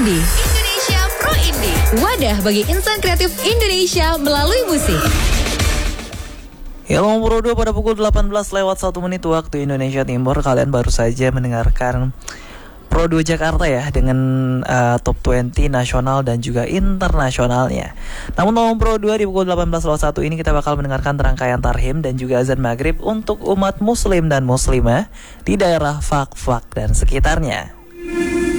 Indie. Indonesia Pro Indie. Wadah bagi insan kreatif Indonesia melalui musik. Ya, Pro 2 pada pukul 18:01 waktu Indonesia Timur. Kalian baru saja mendengarkan Pro 2 Jakarta ya, dengan top 20 nasional dan juga internasionalnya. Namun Pro 2 di pukul 18:01 ini kita bakal mendengarkan rangkaian tarhim dan juga azan maghrib untuk umat muslim dan muslimah di daerah Fak-Fak dan sekitarnya.